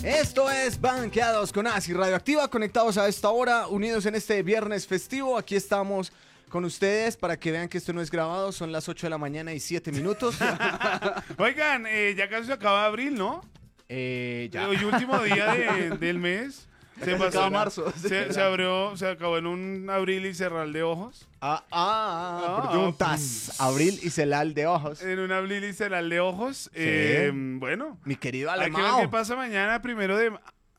Esto es Banqueados con Asi Radioactiva, conectados a esta hora, unidos en este viernes festivo. Aquí estamos con ustedes para que vean que esto no es grabado. Son las 8 de la mañana y 7 minutos. Oigan, ya casi se acaba abril, ¿no? Ya. Hoy último día del mes. Se pasó marzo. Se acabó en un abril y cerral de ojos. Preguntas. Abril y celal de ojos. En un abril y cerral de ojos. Sí. Bueno. Mi querido Hay que ver Alemão. qué pasa mañana, primero de...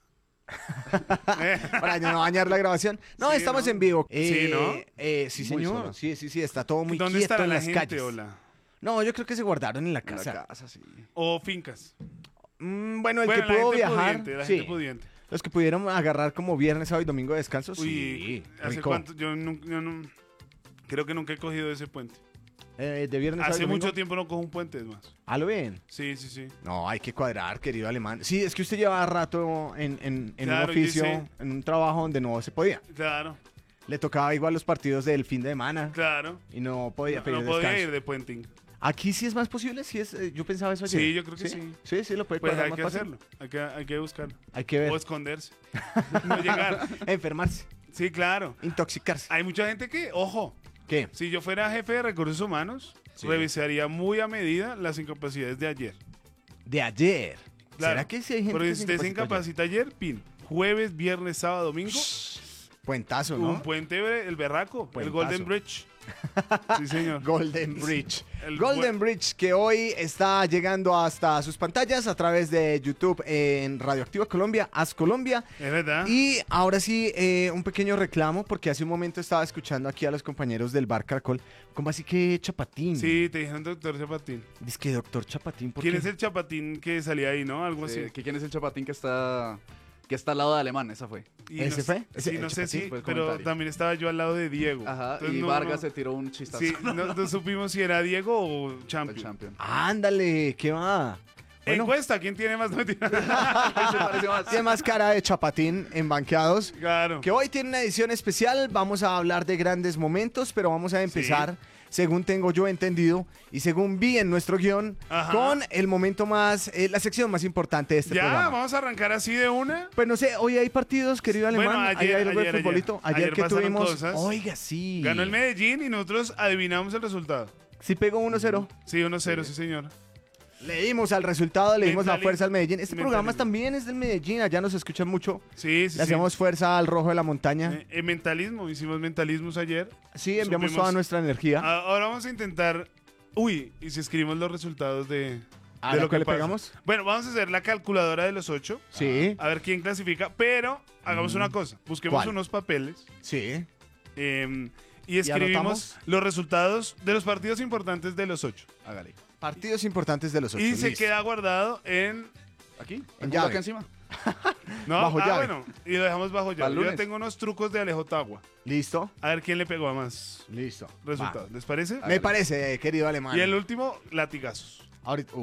Para no dañar la grabación. No, Sí, estamos ¿no? en vivo. Sí, ¿no? Sí, Muy señor. solo. Sí, está todo muy ¿Dónde quieto estará en la las gente, calles. hola? No, yo creo que se guardaron en la En casa. la casa, sí. O fincas. Bueno, el Bueno, que la pudo gente viajar. pudiente, la sí. gente pudiente. Los que pudieron agarrar como viernes, sábado y domingo de descanso, Uy, sí. ¿hace rico. cuánto? Yo no... Creo que nunca he cogido ese puente. De viernes, sábado Hace y domingo. mucho tiempo no cojo un puente, es más. ¿Ah, lo ven? Sí, sí, sí. No, hay que cuadrar, querido Alemán. Sí, es que usted lleva rato en Claro, un oficio, yo sé. en un trabajo donde no se podía. Claro, Le tocaba igual los partidos del fin de semana claro. y no podía pedir No podía descanso. ir de puenting. Aquí sí es más posible, sí es, yo pensaba eso ayer. Sí, yo creo que sí. Sí, lo puede Pues cuadrar hay más que fácil. hacerlo, hay que buscarlo. Hay que ver. O esconderse. No llegar. Enfermarse, Sí, claro. intoxicarse. Hay mucha gente que, ojo, ¿Qué? si yo fuera jefe de recursos humanos, Sí. revisaría muy a medida las incapacidades de ayer. De ayer. Claro. ¿Será que sí hay gente Porque que si usted se incapacita ayer, pin. Jueves, viernes, sábado, domingo, Puentazo, un ¿no? puente, el berraco, Puentazo. el Golden Bridge. Sí, señor. Golden Bridge. El Golden Bridge que hoy está llegando hasta sus pantallas a través de YouTube en Radioactiva Colombia, Haz Colombia. Es verdad. Y ahora sí, un pequeño reclamo porque hace un momento estaba escuchando aquí a los compañeros del Bar Caracol. ¿Cómo así que Chapatín? Sí, te dijeron doctor Chapatín. Dice que doctor Chapatín. ¿por ¿Quién qué? es el Chapatín que salía ahí, no? Algo así. ¿Quién es el chapatín que está al lado de Alemán? Esa fue. Y ¿Ese no, fue? Sí, ¿Ese- no el sé Chapatín si, fue el pero comentario? también estaba yo al lado de Diego. Ajá, Entonces y no- Vargas no- se tiró un chistazo. Sí, no supimos si era Diego o El Champion. champion. Ándale, ¿qué va? Bueno, Encuesta, ¿quién tiene más noticias? Se pareció más. tiene más cara de Chapatín en Banqueados. Claro. Que hoy tiene una edición especial, vamos a hablar de grandes momentos, pero vamos a empezar, según tengo yo entendido y según vi en nuestro guión, Ajá. con el momento más, la sección más importante de este Ya, programa. vamos a arrancar así de una. Pues no sé, hoy hay partidos, querido Bueno, Alemán, ayer- hay algo de ayer- futbolito. Ayer, ayer que pasaron tuvimos, cosas. oiga, sí. Ganó el Medellín y nosotros adivinamos el resultado. Sí pegó 1-0. Sí, 1-0, sí, señor. Le dimos al resultado, le dimos la Mentalismo. fuerza al Medellín. Este programa Mentalismo. también es del Medellín, allá nos escuchan mucho. Sí, sí, Le hacemos fuerza al rojo de la montaña. mentalismo, hicimos mentalismos ayer. Sí, enviamos supimos- toda nuestra energía. Ahora vamos a intentar. Uy, y si escribimos los resultados de ¿A la lo que que le pasa. pegamos? Bueno, vamos a hacer la calculadora de los 8. Sí, A ver quién clasifica. Pero hagamos una cosa: busquemos ¿Cuál? unos papeles sí. y escribimos anotamos? los resultados de los partidos importantes de los 8. Hágale. Partidos importantes de los 8. Y se queda guardado en. ¿Aquí? En ¿Aquí llave. encima? No, Bajo llave. bueno, y lo dejamos bajo Para llave. el Yo ya lunes. tengo unos trucos de Alejo Tagua. ¿Listo? A ver quién le pegó a más Listo. resultados. ¿Les parece? Va. Me parece, querido Alemán. Y el último, latigazos. Ahorita.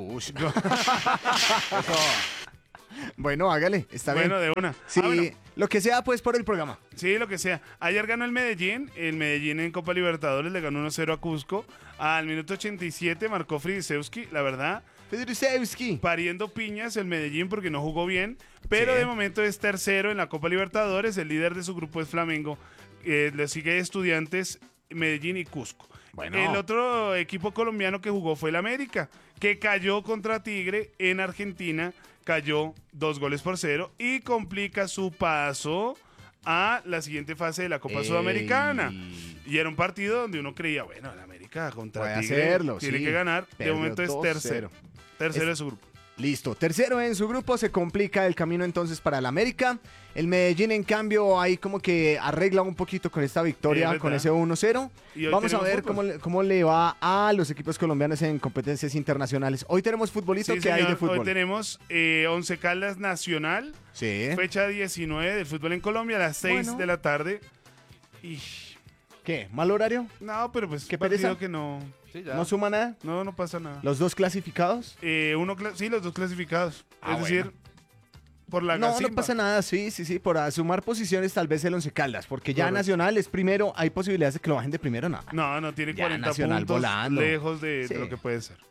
Bueno, hágale, está Bueno, bien. de una. Sí, Bueno, lo que sea, pues, por el programa. sí, lo que sea. Ayer ganó el Medellín. El Medellín en Copa Libertadores le ganó 1-0 a Cusco. Al minuto 87 marcó Fridisewski. La verdad, Fedorusevski. pariendo piñas el Medellín porque no jugó bien. Pero Sí. de momento es tercero en la Copa Libertadores. El líder de su grupo es Flamengo. Le sigue Estudiantes, Medellín y Cusco. Bueno. El otro equipo colombiano que jugó fue el América, que cayó contra Tigre en Argentina. Cayó 2-0 y complica su paso a la siguiente fase de la Copa Ey. Sudamericana. Y era un partido donde uno creía, bueno, el América contra Puede Tigre hacerlo, tiene sí. que ganar. De Perdió momento es 2-0. tercero. Tercero de su grupo. Listo, tercero en su grupo, se complica el camino entonces para el América. El Medellín, en cambio, ahí como que arregla un poquito con esta victoria, Sí, es con verdad. ese 1-0. Y hoy Vamos a tenemos ver fútbol. cómo le va a los equipos colombianos en competencias internacionales. Hoy tenemos futbolito, Sí, ¿qué hay de señor. fútbol? Hoy tenemos Once Caldas Nacional, Sí. fecha 19 del fútbol en Colombia a las 6 Bueno. de la tarde. Y ¿Qué? ¿Mal horario? no, pero pues ¿Qué partido pereza? que no, Sí, ya. ¿No suma nada? no pasa nada. ¿Los dos clasificados? Sí, los dos clasificados. Ah, es decir, bueno. por la No, no Gacimba. pasa nada, sí, por sumar posiciones tal vez el Once Caldas, porque ya Correcto. Nacional es primero, hay posibilidades de que lo bajen de primero, nada. No, tiene Ya 40 Nacional puntos volando. lejos de Sí. lo que puede ser.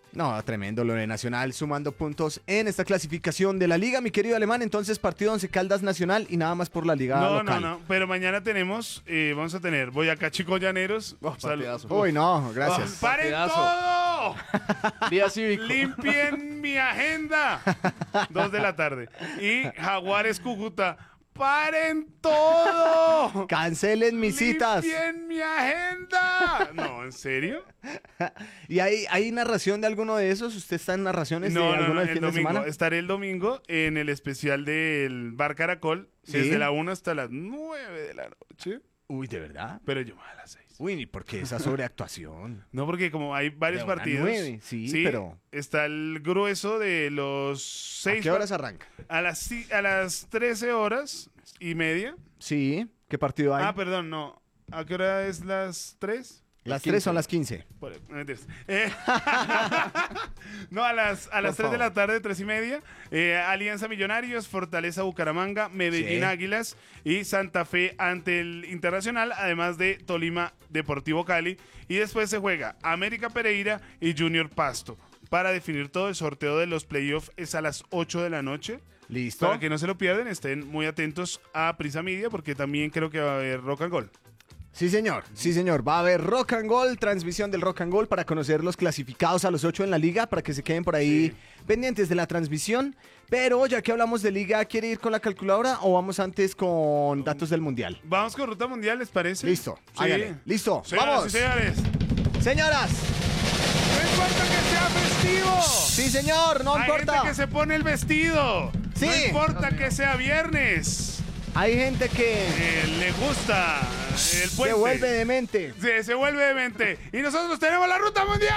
No, tremendo lo de Nacional, sumando puntos en esta clasificación de la liga, mi querido Alemán. Entonces, partido Once Caldas Nacional y nada más por la liga local. No, pero mañana vamos a tener Boyacá Chico Llaneros. Partidazo. Uy, no, gracias. ¡Paren Partidazo. todo! Día cívico. ¡Limpien mi agenda! 2 de la tarde. Y Jaguares Cúcuta. ¡Paren todo! Cancelen mis citas. ¡Limpien mi agenda! No, ¿en serio? ¿Y hay narración de alguno de esos? ¿Usted está en narraciones de alguno del el fin de domingo. semana? Estaré el domingo en el especial del Bar Caracol, ¿Sí? desde la 1 hasta las 9 de la noche. Uy, ¿de verdad? Pero yo a las 6. Uy, ¿por qué esa sobreactuación? No, porque como hay varios De una a partidos. 9, sí, pero- Está el grueso de los 6. ¿A qué horas arranca? A las 13:30. Sí, ¿qué partido hay? Ah, perdón, no. ¿A qué hora es las 3? Las 3 son las 15. No mentiras. No, a las 3 de la tarde, 3:30. Alianza Millonarios, Fortaleza Bucaramanga, Medellín Sí. Águilas y Santa Fe ante el Internacional, además de Tolima Deportivo Cali. Y después se juega América Pereira y Junior Pasto. Para definir todo, el sorteo de los playoffs es a las 8 de la noche. ¿Listo? Para que no se lo pierdan, estén muy atentos a Prisa Media porque también creo que va a haber Rock and Gold. Sí, señor. Sí, señor. Va a haber Rock and Gold, transmisión del Rock and Gold para conocer los clasificados a los 8 en la liga, para que se queden por ahí pendientes de la transmisión. Pero ya que hablamos de liga, ¿quiere ir con la calculadora o vamos antes con datos del Mundial? Vamos con Ruta Mundial, ¿les parece? Listo. Sí. Hágale. Listo. Señoras Vamos. y señores, Señoras. no importa que sea festivo. Sí, señor. No Hay importa. gente que se pone el vestido. Sí. No importa que sea viernes. Hay gente que Le gusta el puente. se vuelve demente. Se vuelve demente. Y nosotros tenemos la Ruta Mundial.